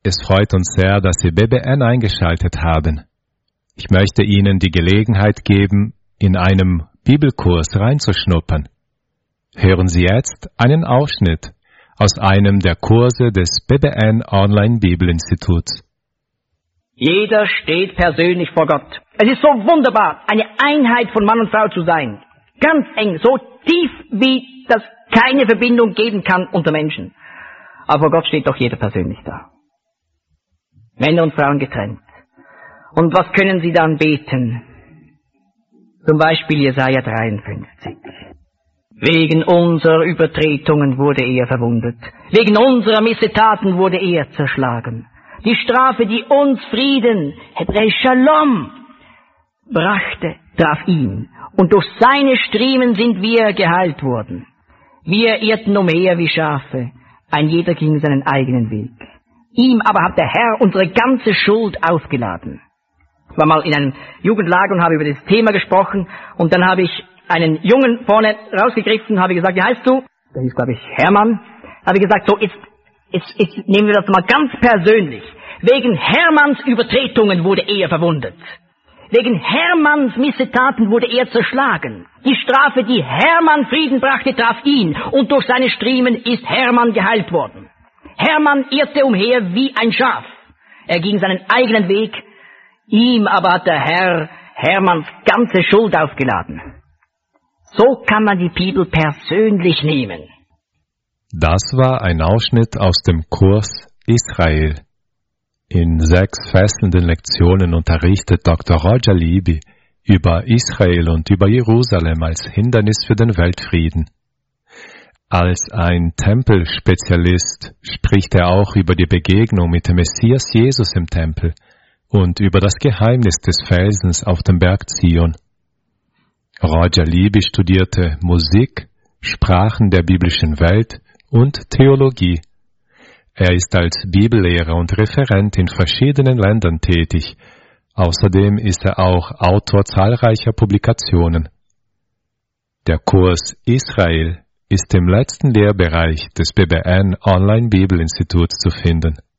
Es freut uns sehr, dass Sie BBN eingeschaltet haben. Ich möchte Ihnen die Gelegenheit geben, in einem Bibelkurs reinzuschnuppern. Hören Sie jetzt einen Ausschnitt aus einem der Kurse des BBN Online Bibelinstituts. Jeder steht persönlich vor Gott. Es ist so wunderbar, eine Einheit von Mann und Frau zu sein. Ganz eng, so tief, wie das keine Verbindung geben kann unter Menschen. Aber vor Gott steht doch jeder persönlich da. Männer und Frauen getrennt. Und was können sie dann beten? Zum Beispiel Jesaja 53. Wegen unserer Übertretungen wurde er verwundet. Wegen unserer Missetaten wurde er zerschlagen. Die Strafe, die uns Frieden, hebräisch Shalom, brachte, traf ihn. Und durch seine Striemen sind wir geheilt worden. Wir irrten umher wie Schafe. Ein jeder ging seinen eigenen Weg. Ihm aber hat der Herr unsere ganze Schuld aufgeladen. Ich war mal in einem Jugendlager und habe über das Thema gesprochen. Und dann habe ich einen Jungen vorne rausgegriffen und habe gesagt, wie heißt du? Der hieß, glaube ich, Hermann. Habe ich gesagt, so, jetzt nehmen wir das mal ganz persönlich. Wegen Hermanns Übertretungen wurde er verwundet. Wegen Hermanns Missetaten wurde er zerschlagen. Die Strafe, die Hermann Frieden brachte, traf ihn. Und durch seine Striemen ist Hermann geheilt worden. Hermann irrte umher wie ein Schaf. Er ging seinen eigenen Weg. Ihm aber hat der Herr Hermanns ganze Schuld aufgeladen. So kann man die Bibel persönlich nehmen. Das war ein Ausschnitt aus dem Kurs Israel. In 6 fesselnden Lektionen unterrichtet Dr. Roger Libby über Israel und über Jerusalem als Hindernis für den Weltfrieden. Als ein Tempelspezialist spricht er auch über die Begegnung mit dem Messias Jesus im Tempel und über das Geheimnis des Felsens auf dem Berg Zion. Roger Libby studierte Musik, Sprachen der biblischen Welt und Theologie. Er ist als Bibellehrer und Referent in verschiedenen Ländern tätig. Außerdem ist er auch Autor zahlreicher Publikationen. Der Kurs Israel ist im letzten Lehrbereich des BBN Online Bibelinstituts zu finden.